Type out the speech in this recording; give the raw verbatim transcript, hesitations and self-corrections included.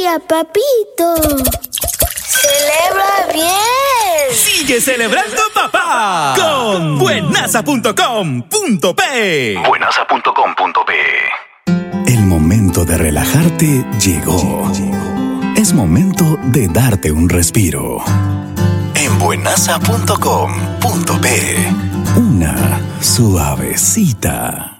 día, papito. ¡Celebra bien! ¡Sigue celebrando, papá! Con buenaza punto com punto pe. buenaza punto com punto pe. El momento de relajarte llegó. Es momento de darte un respiro. En buenaza punto com punto pe. Una suavecita.